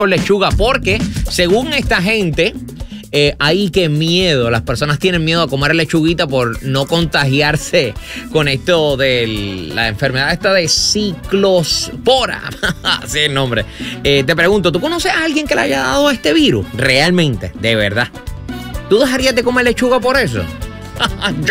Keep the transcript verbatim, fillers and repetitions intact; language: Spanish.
con lechuga, porque según esta gente, eh, hay que miedo, las personas tienen miedo a comer lechuguita por no contagiarse con esto de la enfermedad esta de ciclospora. Así es el nombre. Eh, te pregunto, ¿tú conoces a alguien que le haya dado este virus? Realmente, de verdad. ¿Tú dejarías de comer lechuga por eso? Yo